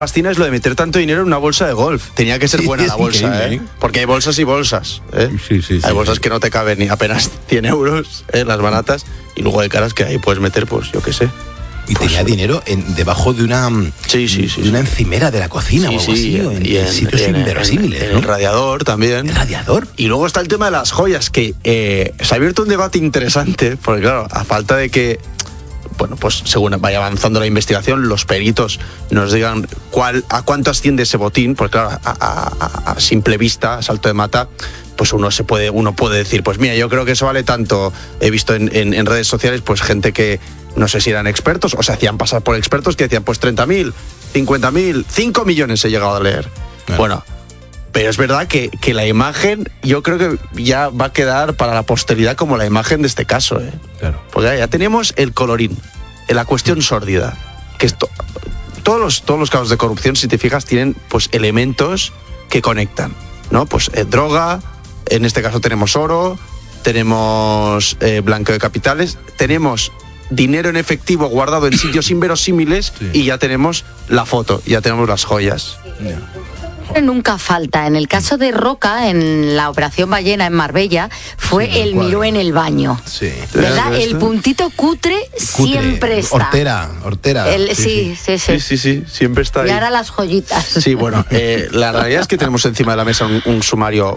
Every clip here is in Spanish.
fascina es lo de meter tanto dinero en una bolsa de golf. Tenía que ser buena la bolsa, ¿eh? Porque hay bolsas y bolsas, ¿eh? Hay bolsas que no te caben ni apenas 100 euros, las baratas, y luego hay caras que ahí puedes meter, pues yo qué sé. Y pues tenía dinero debajo de una de una encimera de la cocina o algo así, en sitios inverosímiles, en el radiador también. ¿El radiador? Y luego está el tema de las joyas, que se ha abierto un debate interesante, porque claro, a falta de que, bueno, pues según vaya avanzando la investigación, los peritos nos digan a cuánto asciende ese botín, porque claro, a simple vista, a salto de mata, pues uno puede decir, pues mira, yo creo que eso vale tanto. He visto en redes sociales pues gente que no sé si eran expertos o se hacían pasar por expertos que decían pues 30.000, 50.000, 5 millones he llegado a leer. Bueno, pero es verdad que la imagen yo creo que ya va a quedar para la posteridad como la imagen de este caso, ¿eh? Claro. Porque ya tenemos el colorín, la cuestión sórdida, que todos los casos de corrupción, si te fijas, tienen pues elementos que conectan, ¿no? Pues droga, en este caso tenemos oro, tenemos blanqueo de capitales, tenemos dinero en efectivo guardado en sitios inverosímiles y ya tenemos la foto, ya tenemos las joyas. Nunca falta. En el caso de Roca, en la Operación Ballena en Marbella, fue el miró en el baño. Sí. ¿Verdad? El puntito cutre siempre está. Hortera. Sí, siempre está ahí. Y ahora las joyitas. Sí, bueno, la realidad es que tenemos encima de la mesa un sumario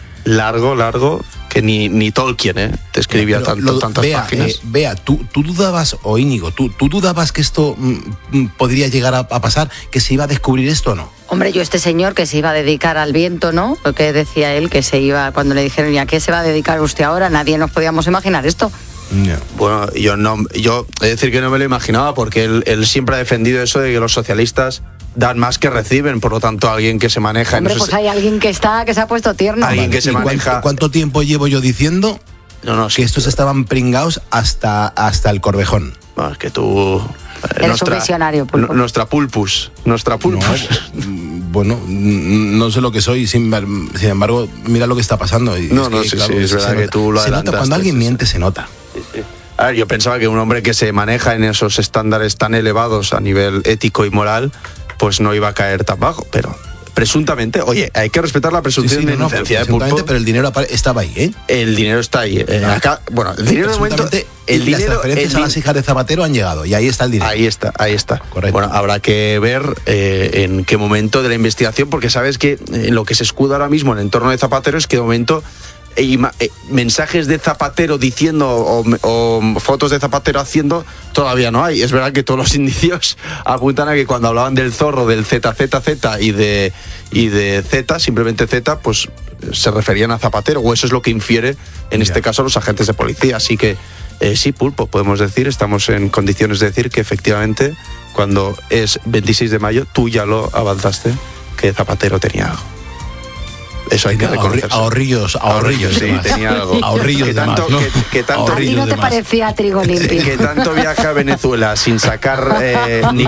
largo, que ni Tolkien te escribía tantas páginas. Bea, tú dudabas, o Íñigo, ¿tú dudabas que esto podría llegar a pasar, que se iba a descubrir esto o no? Hombre, yo este señor que se iba a dedicar al viento, ¿no? Lo que decía él, que se iba, cuando le dijeron, ¿y a qué se va a dedicar usted ahora? Nadie nos podíamos imaginar esto. No. Bueno, yo he de decir que no me lo imaginaba, porque él siempre ha defendido eso de que los socialistas dan más que reciben, por lo tanto alguien que se maneja... Hombre, pues hay alguien que se ha puesto tierno. Alguien que se maneja... ¿Cuánto tiempo llevo yo diciendo que estos estaban pringados hasta el Corvejón? No, es que tú... Eres un visionario, Pulpo. Nuestra pulpus. No, bueno, no sé lo que soy, sin embargo, mira lo que está pasando. Y es verdad que tú lo adelantaste. Se nota, cuando alguien miente, se nota. Sí. A ver, yo pensaba que un hombre que se maneja en esos estándares tan elevados a nivel ético y moral, pues no iba a caer tan bajo, pero presuntamente, oye, hay que respetar la presunción de inocencia de Pulpo. Pero el dinero estaba ahí, ¿eh? El dinero está ahí. Acá, bueno, el dinero de momento... Las transferencias a las hijas de Zapatero han llegado y ahí está el dinero. Ahí está. Correcto. Bueno, habrá que ver en qué momento de la investigación, porque sabes que lo que se escuda ahora mismo en el entorno de Zapatero es que de momento mensajes de Zapatero diciendo o fotos de Zapatero haciendo todavía no hay. Es verdad que todos los indicios apuntan a que cuando hablaban del zorro, del ZZZ y de Z, simplemente Z, pues se referían a Zapatero, o eso es lo que infiere en este caso los agentes de policía. Así que sí, Pulpo, podemos decir, estamos en condiciones de decir que efectivamente cuando es 26 de mayo tú ya lo avanzaste, que Zapatero tenía algo. Eso hay que reconocerse. Ahorrillos, sí, tenía algo. Ahorrillos que tanto, de más, ¿no? que tanto, ¿A ti no te parecía trigo limpio? Que tanto viaja a Venezuela sin sacar ni...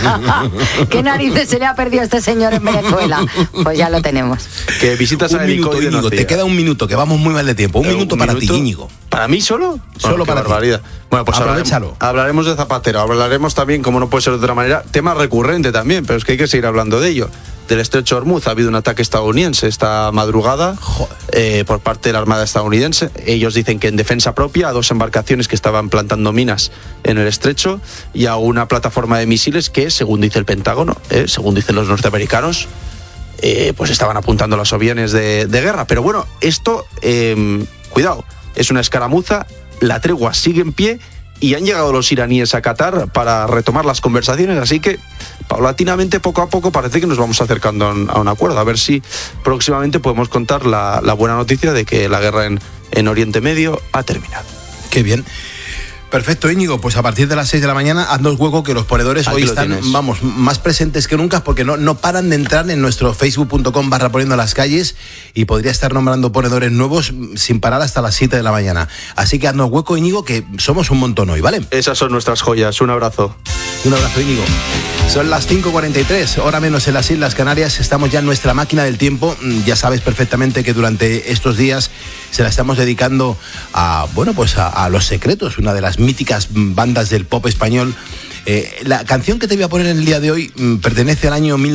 ¿Qué narices se le ha perdido a este señor en Venezuela? Pues ya lo tenemos. Que visitas a Íñigo, te queda un minuto, que vamos muy mal de tiempo. Un minuto para ti, Íñigo. ¿Para mí solo? Solo para barbaridad. Bueno, pues hablaremos de Zapatero, hablaremos también, como no puede ser de otra manera, tema recurrente también, pero es que hay que seguir hablando de ello. Del estrecho de Hormuz ha habido un ataque estadounidense esta madrugada por parte de la Armada estadounidense. Ellos dicen que en defensa propia a 2 embarcaciones que estaban plantando minas en el estrecho y a una plataforma de misiles que, según dice el Pentágono, según dicen los norteamericanos, pues estaban apuntando los aviones de guerra. Pero bueno, esto, cuidado, es una escaramuza, la tregua sigue en pie y han llegado los iraníes a Qatar para retomar las conversaciones, así que paulatinamente, poco a poco, parece que nos vamos acercando a un acuerdo. A ver si próximamente podemos contar la buena noticia de que la guerra en Oriente Medio ha terminado. Qué bien. Perfecto, Íñigo, pues a partir de las 6 de la mañana haznos hueco, que los ponedores hoy están, más presentes que nunca, porque no paran de entrar en nuestro facebook.com/poniendo las calles, y podría estar nombrando ponedores nuevos sin parar hasta las 7 de la mañana. Así que haznos hueco, Íñigo, que somos un montón hoy, ¿vale? Esas son nuestras joyas. Un abrazo. Un abrazo, Íñigo. Son las 5:43, hora menos en las Islas Canarias. Estamos ya en nuestra máquina del tiempo. Ya sabes perfectamente que durante estos días se la estamos dedicando a Los Secretos, una de las míticas bandas del pop español La canción que te voy a poner en el día de hoy pertenece al año